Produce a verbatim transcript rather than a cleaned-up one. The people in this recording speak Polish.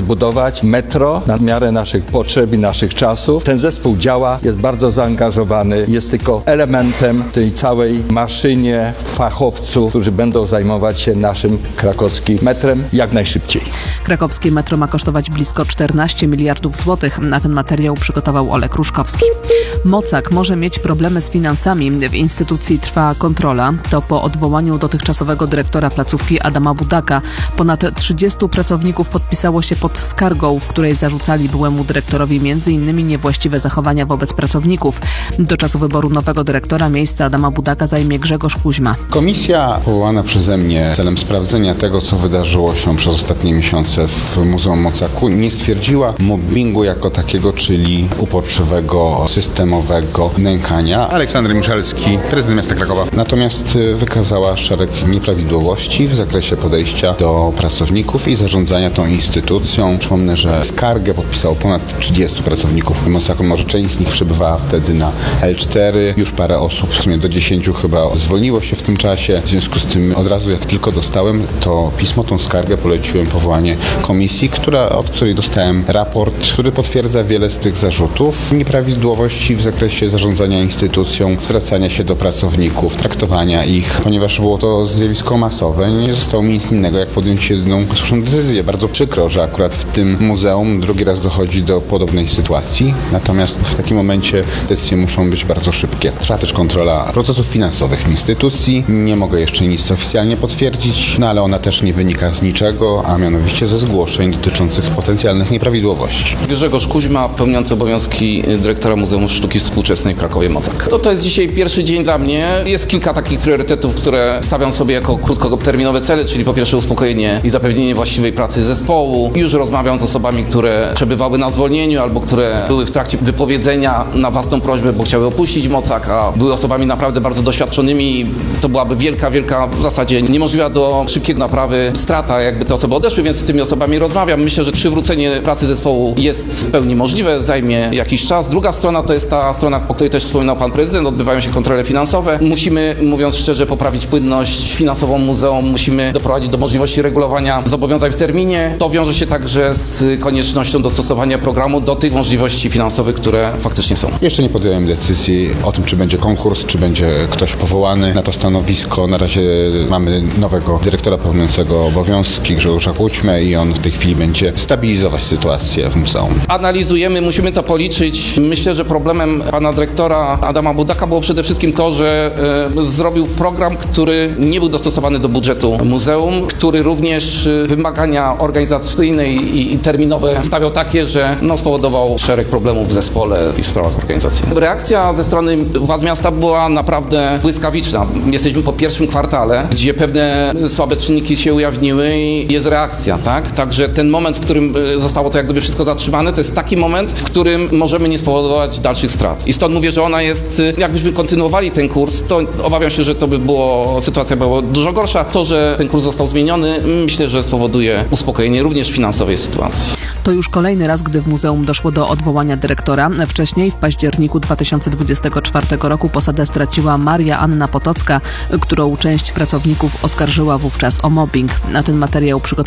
zbudować metro na miarę naszych potrzeb i naszych czasów. Ten zespół działa, jest bardzo zaangażowany, jest tylko elementem tej całej maszynie fachowców, którzy będą zajmować się naszym krakowskim metrem jak najszybciej. Krakowskie metro ma kosztować blisko czternaście miliardów złotych. Na ten materiał przygotował Olek Ruszkowski. Mocak może mieć problemy z finansami. W instytucji trwa kontrola. To po odwołaniu dotychczasowego dyrektora placówki Adama Budaka. Ponad trzydziestu pracowników podpisało się pod skargą, w której zarzucali byłemu dyrektorowi między innymi niewłaściwe zachowania wobec pracowników. Do czasu wyboru nowego dyrektora miejsce Adama Budaka zajmie Grzegorz Kuźma. Komisja powołana przeze mnie celem sprawdzenia tego, co wydarzyło się przez ostatnie miesiące w Muzeum Mocaku, nie stwierdziła mobbingu jako takiego, czyli uporczywego, systemowego nękania. Aleksander Michalski, prezydent miasta Krakowa, natomiast wykazała szereg nieprawidłowości w zakresie podejścia do pracowników i zarządzania tą instytucją. Przypomnę, że skargę podpisało ponad trzydziestu pracowników Mocaku. Może część z nich przebywała wtedy na L cztery. Już parę osób, w sumie do dziesięciu chyba, zwolniło się w tym czasie. W związku z tym od razu, jak tylko dostałem to pismo, tą skargę, poleciłem powołanie komisji, która, od której dostałem raport, który potwierdza wiele z tych zarzutów. Nieprawidłowości w zakresie zarządzania instytucją, zwracania się do pracowników, traktowania ich, ponieważ było to zjawisko masowe. Nie zostało mi nic innego, jak podjąć jedną słuszną decyzję. Bardzo przykro, że akurat w tym muzeum drugi raz dochodzi do podobnej sytuacji. Natomiast w takim momencie decyzje muszą być bardzo szybkie. Trwa też kontrola procesów finansowych w instytucji. Nie mogę jeszcze nic oficjalnie potwierdzić, no ale ona też nie wynika z niczego, a mianowicie ze zgłoszeń dotyczących potencjalnych nieprawidłowości. Grzegorz Kuźma, pełniący obowiązki dyrektora Muzeum Sztuki Współczesnej w Krakowie Mocak. To, to jest dzisiaj pierwszy dzień dla mnie. Jest kilka takich priorytetów, które stawiam sobie jako krótkoterminowe cele, czyli po pierwsze uspokojenie i zapewnienie właściwej pracy zespołu. Już rozmawiam z osobami, które przebywały na zwolnieniu albo które były w trakcie wypowiedzenia na własną prośbę, bo chciały opuścić Mocak, a były osobami naprawdę bardzo doświadczonymi. To byłaby wielka, wielka w zasadzie niemożliwa do szybkiego naprawy strata, jakby te osoby odeszły, więc z tymi osobami rozmawiam. Myślę, że przywrócenie pracy zespołu jest w pełni możliwe, zajmie jakiś czas. Druga strona to jest ta strona, o której też wspominał pan prezydent, odbywają się kontrole finansowe. Musimy, mówiąc szczerze, poprawić płynność finansową muzeum, musimy doprowadzić do możliwości regulowania zobowiązań w terminie. To wiąże się także z koniecznością dostosowania programu do tych możliwości finansowych, które faktycznie są. Jeszcze nie podjąłem decyzji o tym, czy będzie konkurs, czy będzie ktoś powołany na to stanowisko. Na razie mamy nowego dyrektora pełniącego obowiązki, Grzegorza Kuźmę, i on w tej chwili będzie stabilizować sytuację w muzeum. Analizujemy, musimy to policzyć. Myślę, że problemem pana dyrektora Adama Budaka było przede wszystkim to, że y, zrobił program, który nie był dostosowany do budżetu muzeum, który również y, wymagania organizacyjne i, i terminowe stawiał takie, że no, spowodował szereg problemów w zespole i w sprawach organizacyjnych. Reakcja ze strony władz miasta była naprawdę błyskawiczna. Jesteśmy po pierwszym kwartale, gdzie pewne słabe czynniki się ujawniły i jest reakcja, tak? Także ten moment, w którym zostało to jak gdyby wszystko zatrzymane, to jest taki moment, w którym możemy nie spowodować dalszych strat. I stąd mówię, że ona jest, jakbyśmy kontynuowali ten kurs, to obawiam się, że to by było, sytuacja była dużo gorsza. To, że ten kurs został zmieniony, myślę, że spowoduje uspokojenie również finansowej sytuacji. To już kolejny raz, gdy w muzeum doszło do odwołania dyrektora. Wcześniej, w październiku dwa tysiące dwudziestego czwartego roku, posadę straciła Maria Anna Potocka, którą część pracowników oskarżyła wówczas o mobbing. Na ten materiał przygotował